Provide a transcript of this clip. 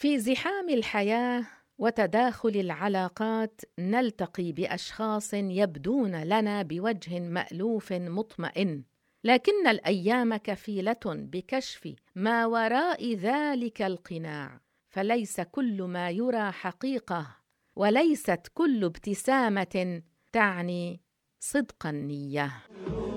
في زحام الحياة وتداخل العلاقات نلتقي بأشخاص يبدون لنا بوجه مألوف مطمئن، لكن الأيام كفيلة بكشف ما وراء ذلك القناع، فليس كل ما يرى حقيقة، وليست كل ابتسامة تعني صدق النية.